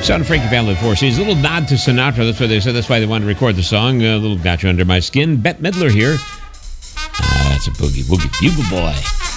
Sound of Frankie Valli, Four Seasons. A little nod to Sinatra. That's why they said. That's why they wanted to record the song. A little Got You Under My Skin. Bette Midler here. That's a boogie woogie bugle boy.